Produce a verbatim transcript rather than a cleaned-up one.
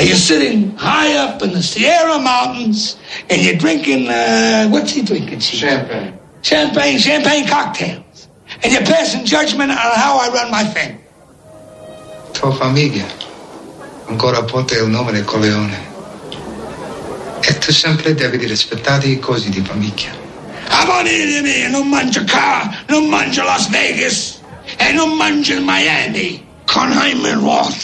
And you're sitting high up in the Sierra Mountains, and you're drinking, uh, what's he drinking? Champagne. Champagne, champagne cocktails. And you're passing judgment on how I run my family. Tua famiglia ancora porta il nome del Corleone. E tu sempre devi rispettare i cosi di famiglia. A morire mia, non mangio qua, non mangio Las Vegas, e non mangio il Miami con Hyman Roth.